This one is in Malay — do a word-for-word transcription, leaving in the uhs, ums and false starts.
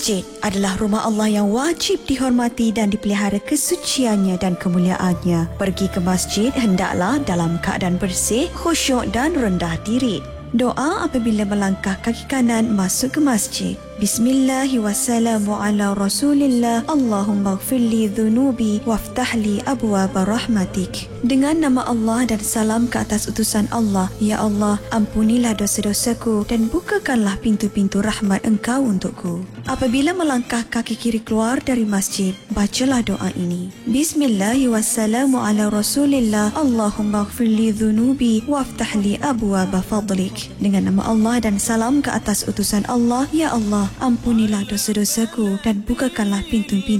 Masjid adalah rumah Allah yang wajib dihormati dan dipelihara kesuciannya dan kemuliaannya. Pergi ke masjid hendaklah dalam keadaan bersih, khusyuk dan rendah diri. Doa apabila melangkah kaki kanan masuk ke masjid. Bismillahi wassalamu ala rasulillah. Allahumma gfirli dhunubi waftahli abwaaba rahmatik. Dengan nama Allah dan salam ke atas utusan Allah. Ya Allah, ampunilah dosa-dosaku dan bukakanlah pintu-pintu rahmat Engkau untukku. Apabila melangkah kaki kiri keluar dari masjid, bacalah doa ini. Bismillahi wassalamu ala rasulillah. Allahumma gfirli dhunubi waftahli abwaaba fadlik. Dengan nama Allah dan salam ke atas utusan Allah. Ya Allah, ampunilah dosa-dosaku dan bukakanlah pintu-pintu